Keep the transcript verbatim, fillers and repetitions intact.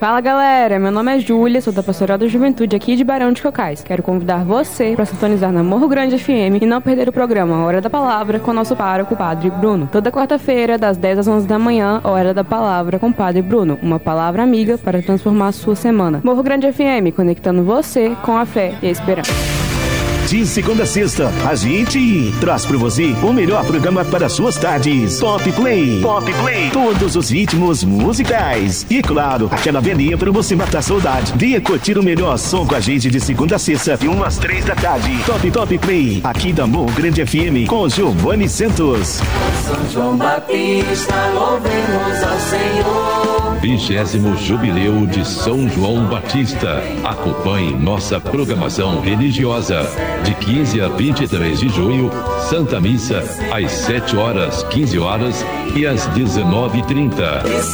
Fala galera, meu nome é Júlia, sou da Pastoral da Juventude aqui de Barão de Cocais. Quero convidar você para sintonizar na Morro Grande F M e não perder o programa Hora da Palavra com nosso pároco, o Padre Bruno. Toda quarta-feira, das dez às onze da manhã, Hora da Palavra com o Padre Bruno. Uma palavra amiga para transformar a sua semana. Morro Grande F M, conectando você com a fé e a esperança. De segunda a sexta, a gente traz para você o melhor programa para suas tardes. Pop Play. Pop Play. Todos os ritmos musicais. E claro, aquela velhinha para você matar a saudade. Venha curtir o melhor som com a gente de segunda a sexta, e umas três da tarde. Top Top Play, aqui da Morro Grande F M, com Giovanni Santos. São João Batista, louvemos ao Senhor. Vigésimo Jubileu de São João Batista. Acompanhe nossa programação religiosa. De quinze a vinte e três de junho, Santa Missa, às sete horas, quinze horas e às dezenove e trinta.